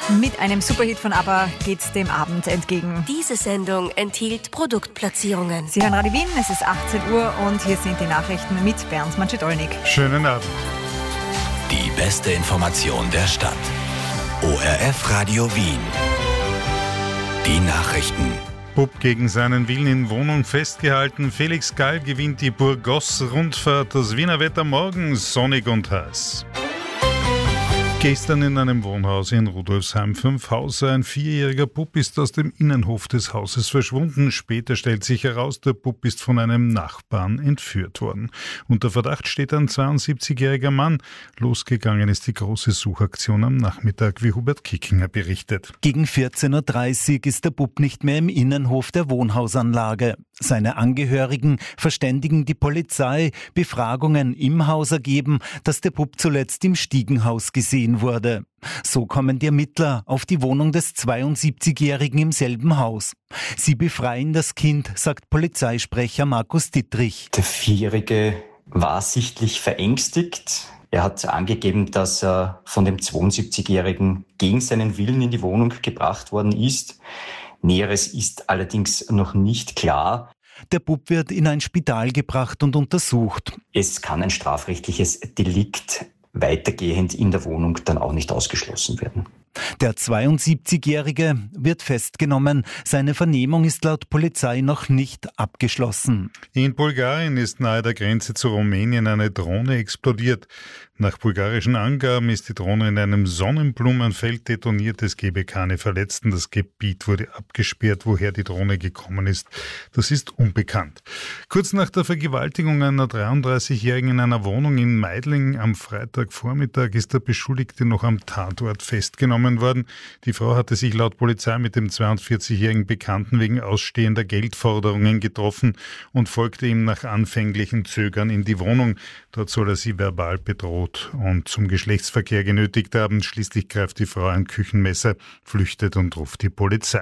Mit einem Superhit von ABBA geht's dem Abend entgegen. Diese Sendung enthielt Produktplatzierungen. Sie hören Radio Wien, es ist 18 Uhr und hier sind die Nachrichten mit Bernd Manschedolnik. Schönen Abend. Die beste Information der Stadt. ORF Radio Wien. Die Nachrichten. Bub gegen seinen Willen in Wohnung festgehalten. Felix Gall gewinnt die Burgos-Rundfahrt. Das Wiener Wetter morgen sonnig und heiß. Gestern in einem Wohnhaus in Rudolfsheim 5 Hauser. Ein 4-jähriger Bub ist aus dem Innenhof des Hauses verschwunden. Später stellt sich heraus, der Bub ist von einem Nachbarn entführt worden. Unter Verdacht steht ein 72-jähriger Mann. Losgegangen ist die große Suchaktion am Nachmittag, wie Hubert Kickinger berichtet. Gegen 14.30 Uhr ist der Bub nicht mehr im Innenhof der Wohnhausanlage. Seine Angehörigen verständigen die Polizei, Befragungen im Haus ergeben, dass der Bub zuletzt im Stiegenhaus gesehen wurde. So kommen die Ermittler auf die Wohnung des 72-Jährigen im selben Haus. Sie befreien das Kind, sagt Polizeisprecher Markus Dittrich. Der 4-Jährige war sichtlich verängstigt. Er hat angegeben, dass er von dem 72-Jährigen gegen seinen Willen in die Wohnung gebracht worden ist. Näheres ist allerdings noch nicht klar. Der Bub wird in ein Spital gebracht und untersucht. Es kann ein strafrechtliches Delikt weitergehend in der Wohnung dann auch nicht ausgeschlossen werden. Der 72-Jährige wird festgenommen. Seine Vernehmung ist laut Polizei noch nicht abgeschlossen. In Bulgarien ist nahe der Grenze zu Rumänien eine Drohne explodiert. Nach bulgarischen Angaben ist die Drohne in einem Sonnenblumenfeld detoniert. Es gebe keine Verletzten. Das Gebiet wurde abgesperrt. Woher die Drohne gekommen ist, das ist unbekannt. Kurz nach der Vergewaltigung einer 33-Jährigen in einer Wohnung in Meidling am Freitagvormittag ist der Beschuldigte noch am Tatort festgenommen worden. Die Frau hatte sich laut Polizei mit dem 42-jährigen Bekannten wegen ausstehender Geldforderungen getroffen und folgte ihm nach anfänglichem Zögern in die Wohnung. Dort soll er sie verbal bedroht und zum Geschlechtsverkehr genötigt haben. Schließlich greift die Frau ein Küchenmesser, flüchtet und ruft die Polizei.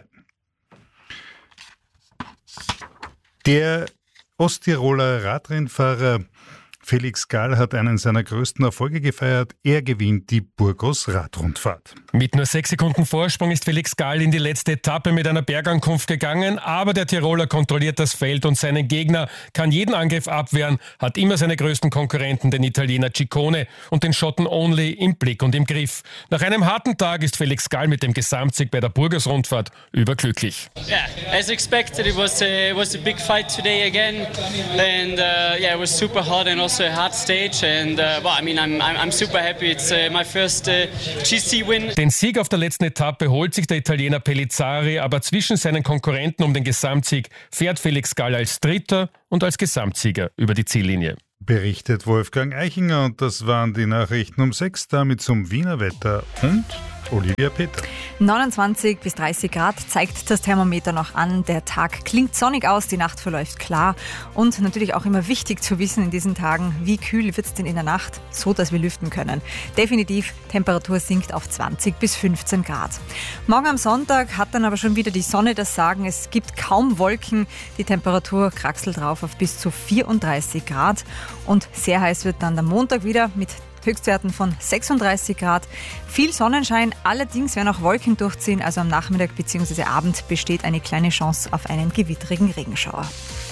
Der Osttiroler Radrennfahrer Felix Gall hat einen seiner größten Erfolge gefeiert. Er gewinnt die Burgos-Radrundfahrt. Mit nur 6 Sekunden Vorsprung ist Felix Gall in die letzte Etappe mit einer Bergankunft gegangen, aber der Tiroler kontrolliert das Feld und seinen Gegner, kann jeden Angriff abwehren, hat immer seine größten Konkurrenten, den Italiener Ciccone und den Schotten Only, im Blick und im Griff. Nach einem harten Tag ist Felix Gall mit dem Gesamtsieg bei der Burgos-Rundfahrt überglücklich. Yeah, as expected, it was a big fight today again, and it was super hot and also a hard stage, and I'm super happy. It's my first GC win. Den Sieg auf der letzten Etappe holt sich der Italiener Pellizzari, aber zwischen seinen Konkurrenten um den Gesamtsieg fährt Felix Gall als Dritter und als Gesamtsieger über die Ziellinie. Berichtet Wolfgang Eichinger und das waren die Nachrichten um 6, damit zum Wiener Wetter und Olivia Peter. 29 bis 30 Grad zeigt das Thermometer noch an. Der Tag klingt sonnig aus, die Nacht verläuft klar. Und natürlich auch immer wichtig zu wissen in diesen Tagen, wie kühl wird es denn in der Nacht, so dass wir lüften können. Definitiv, Temperatur sinkt auf 20 bis 15 Grad. Morgen am Sonntag hat dann aber schon wieder die Sonne das Sagen. Es gibt kaum Wolken. Die Temperatur kraxelt drauf auf bis zu 34 Grad. Und sehr heiß wird dann der Montag wieder mit Höchstwerten von 36 Grad. Viel Sonnenschein, allerdings werden auch Wolken durchziehen, also am Nachmittag bzw. Abend besteht eine kleine Chance auf einen gewitterigen Regenschauer.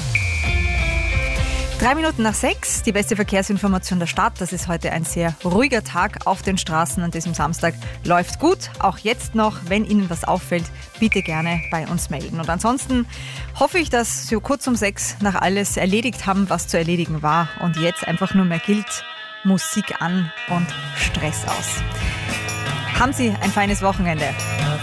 3 Minuten nach 6, die beste Verkehrsinformation der Stadt. Das ist heute ein sehr ruhiger Tag auf den Straßen an diesem Samstag. Läuft gut, auch jetzt noch. Wenn Ihnen was auffällt, bitte gerne bei uns melden. Und ansonsten hoffe ich, dass Sie kurz um 6 nach alles erledigt haben, was zu erledigen war. Und jetzt einfach nur mehr gilt: Musik an und Stress aus. Haben Sie ein feines Wochenende.